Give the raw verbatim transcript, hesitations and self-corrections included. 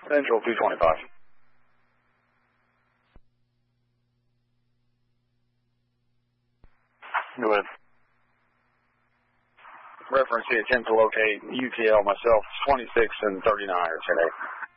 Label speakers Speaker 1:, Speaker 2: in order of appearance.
Speaker 1: Central two twenty-five. Go ahead. Reference the attempt to locate U T L myself, twenty-six and thirty-nine are today.